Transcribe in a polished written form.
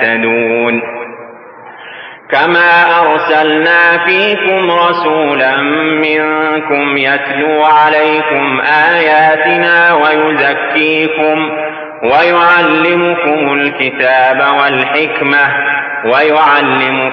يهتدون. كما أرسلنا فيكم رسولا منكم يتلو عليكم آياتنا ويزكيكم ويعلمكم الكتاب والحكمة ويعلمكم